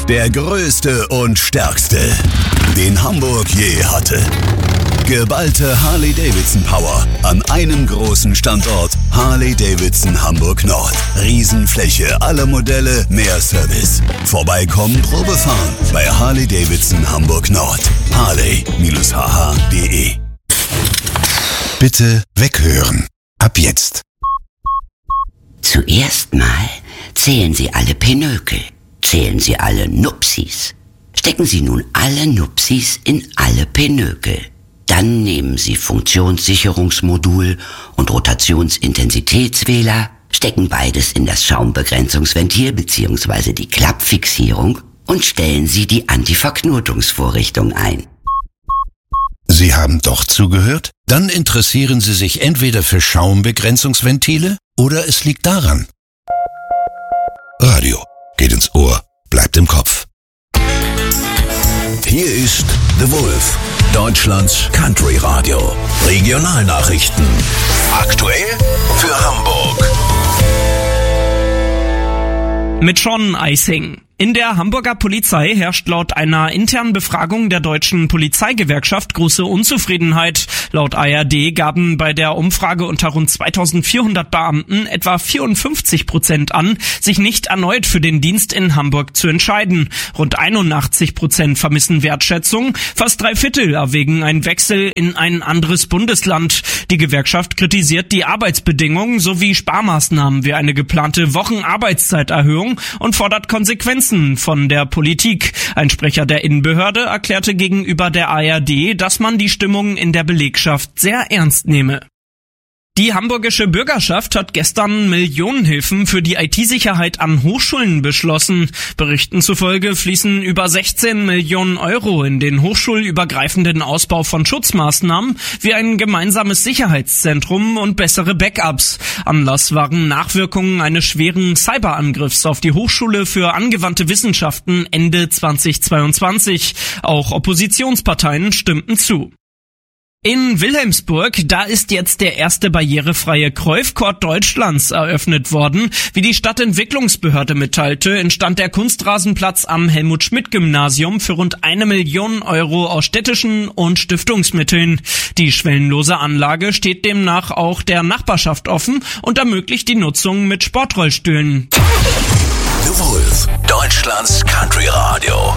Der größte und stärkste, den Hamburg je hatte. Geballte Harley-Davidson-Power an einem großen Standort. Harley-Davidson Hamburg Nord. Riesenfläche, alle Modelle, mehr Service. Vorbeikommen, Probefahren bei Harley-Davidson Hamburg Nord. Harley-hh.de. Bitte weghören. Ab jetzt. Zuerst mal zählen Sie alle Pinökel. Zählen Sie alle Nupsis. Stecken Sie nun alle Nupsis in alle Pinökel. Dann nehmen Sie Funktionssicherungsmodul und Rotationsintensitätswähler, stecken beides in das Schaumbegrenzungsventil bzw. die Klappfixierung und stellen Sie die Antiverknotungsvorrichtung ein. Sie haben doch zugehört? Dann interessieren Sie sich entweder für Schaumbegrenzungsventile oder es liegt daran. Radio geht ins Ohr, bleibt im Kopf. Hier ist The Wolf, Deutschlands Country Radio. Regionalnachrichten. Aktuell für Hamburg. Mit Sean Eising. In der Hamburger Polizei herrscht laut einer internen Befragung der Deutschen Polizeigewerkschaft große Unzufriedenheit. Laut ARD gaben bei der Umfrage unter rund 2400 Beamten etwa 54% an, sich nicht erneut für den Dienst in Hamburg zu entscheiden. Rund 81% vermissen Wertschätzung, fast 3/4 erwägen einen Wechsel in ein anderes Bundesland. Die Gewerkschaft kritisiert die Arbeitsbedingungen sowie Sparmaßnahmen wie eine geplante Wochenarbeitszeiterhöhung und fordert Konsequenzen von der Politik. Ein Sprecher der Innenbehörde erklärte gegenüber der ARD, dass man die Stimmung in der Belegschaft sehr ernst nehme. Die hamburgische Bürgerschaft hat gestern Millionenhilfen für die IT-Sicherheit an Hochschulen beschlossen. Berichten zufolge fließen über 16 Millionen Euro in den hochschulübergreifenden Ausbau von Schutzmaßnahmen wie ein gemeinsames Sicherheitszentrum und bessere Backups. Anlass waren Nachwirkungen eines schweren Cyberangriffs auf die Hochschule für angewandte Wissenschaften Ende 2022. Auch Oppositionsparteien stimmten zu. In Wilhelmsburg, da ist jetzt der erste barrierefreie Kreuzcourt Deutschlands eröffnet worden. Wie die Stadtentwicklungsbehörde mitteilte, entstand der Kunstrasenplatz am Helmut-Schmidt-Gymnasium für rund 1 Million Euro aus städtischen und Stiftungsmitteln. Die schwellenlose Anlage steht demnach auch der Nachbarschaft offen und ermöglicht die Nutzung mit Sportrollstühlen. The Wolf, Deutschlands Country Radio.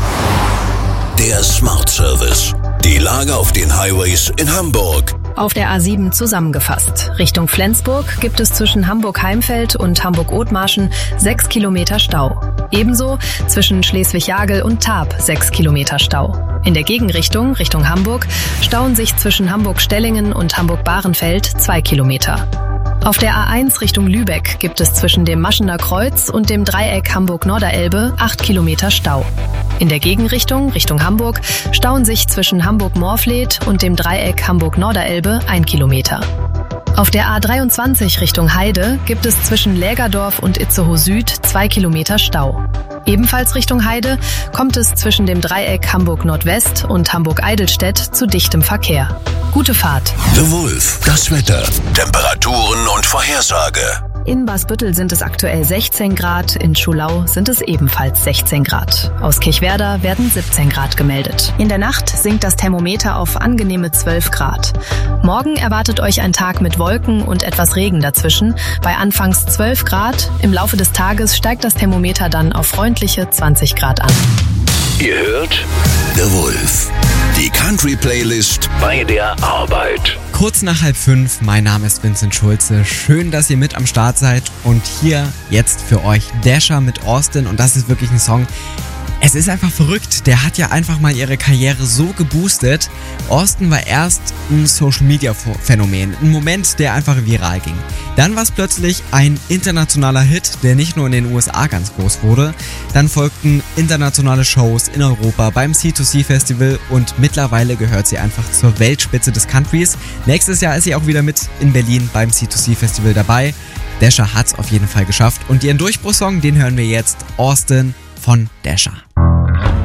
Der Smart Service. Die Lage auf den Highways in Hamburg. Auf der A7 zusammengefasst. Richtung Flensburg gibt es zwischen Hamburg-Heimfeld und Hamburg-Othmarschen 6 Kilometer Stau. Ebenso zwischen Schleswig-Jagel und Tarp 6 Kilometer Stau. In der Gegenrichtung, Richtung Hamburg, stauen sich zwischen Hamburg-Stellingen und Hamburg-Bahrenfeld 2 Kilometer. Auf der A1 Richtung Lübeck gibt es zwischen dem Maschener Kreuz und dem Dreieck Hamburg-Norderelbe 8 Kilometer Stau. In der Gegenrichtung, Richtung Hamburg, stauen sich zwischen Hamburg-Morfleet und dem Dreieck Hamburg-Norderelbe 1 Kilometer. Auf der A23 Richtung Heide gibt es zwischen Lägerdorf und Itzehoe Süd 2 Kilometer Stau. Ebenfalls Richtung Heide kommt es zwischen dem Dreieck Hamburg-Nordwest und Hamburg-Eidelstedt zu dichtem Verkehr. Gute Fahrt. The Wolf, das Wetter, Temperaturen und Vorhersage. In Baßbüttel sind es aktuell 16 Grad, in Schulau sind es ebenfalls 16 Grad. Aus Kirchwerder werden 17 Grad gemeldet. In der Nacht sinkt das Thermometer auf angenehme 12 Grad. Morgen erwartet euch ein Tag mit Wolken und etwas Regen dazwischen, bei anfangs 12 Grad. Im Laufe des Tages steigt das Thermometer dann auf freundliche 20 Grad an. Ihr hört The Wolf, die Country-Playlist bei der Arbeit. Kurz nach 4:30, mein Name ist Vincent Schulze. Schön, dass ihr mit am Start seid und hier jetzt für euch Dasher mit Austin und das ist wirklich ein Song. Es ist einfach verrückt, der hat ja einfach mal ihre Karriere so geboostet. Austin war erst ein Social-Media-Phänomen, ein Moment, der einfach viral ging. Dann war es plötzlich ein internationaler Hit, der nicht nur in den USA ganz groß wurde. Dann folgten internationale Shows in Europa beim C2C-Festival und mittlerweile gehört sie einfach zur Weltspitze des Countries. Nächstes Jahr ist sie auch wieder mit in Berlin beim C2C-Festival dabei. Dasher hat's auf jeden Fall geschafft und ihren Durchbruchssong, den hören wir jetzt, Austin von Dasher.